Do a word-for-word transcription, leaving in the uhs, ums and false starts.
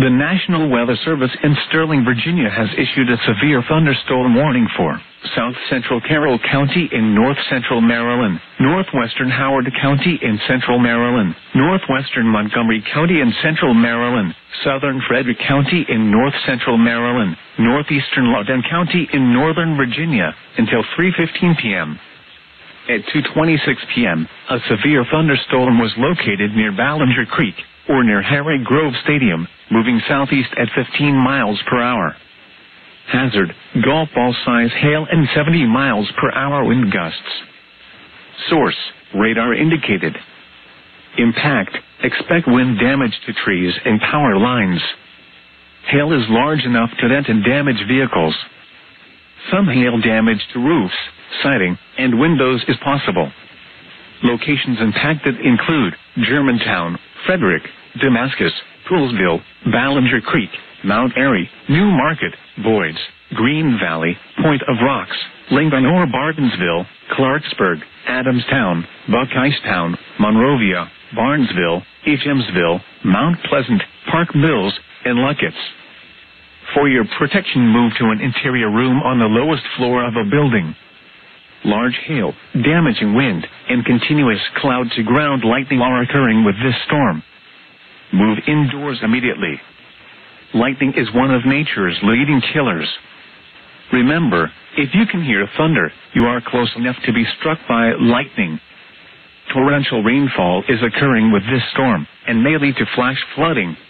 The National Weather Service in Sterling, Virginia has issued a severe thunderstorm warning for South Central Carroll County in north-central Maryland, northwestern Howard County in central Maryland, northwestern Montgomery County in central Maryland, southern Frederick County in north-central Maryland, northeastern Loudoun County in northern Virginia, until three fifteen p m At two twenty-six p m, a severe thunderstorm was located near Ballinger Creek, or near Harry Grove Stadium, moving southeast at fifteen miles per hour. Hazard, golf ball size hail and seventy miles per hour wind gusts. Source, radar indicated. Impact, expect wind damage to trees and power lines. Hail is large enough to dent and damage vehicles. Some hail damage to roofs, siding, and windows is possible. Locations impacted include Germantown, Frederick, Damascus, Poolsville, Ballinger Creek, Mount Airy, New Market, Boyds, Green Valley, Point of Rocks, Lincoln or Bartonsville, Clarksburg, Adamstown, Buckeystown, Monrovia, Barnesville, Hemsville, Mount Pleasant, Park Mills, and Luckett's. For your protection, move to an interior room on the lowest floor of a building. Large hail, damaging wind, and continuous cloud-to-ground lightning are occurring with this storm. Move indoors immediately. Lightning is one of nature's leading killers. Remember, if you can hear thunder, you are close enough to be struck by lightning. Torrential rainfall is occurring with this storm, and may lead to flash flooding,